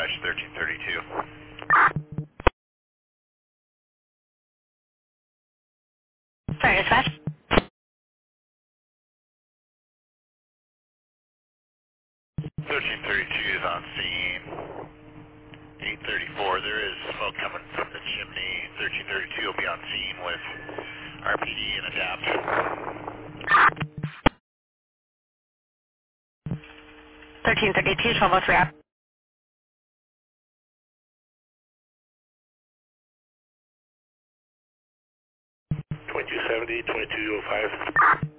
1332. Sorry, dispatch. 1332 is on scene. 834, there is smoke coming from the chimney. 1332 will be on scene with RPD and ADAPT. 1332, 1203 up. 2270, 2205.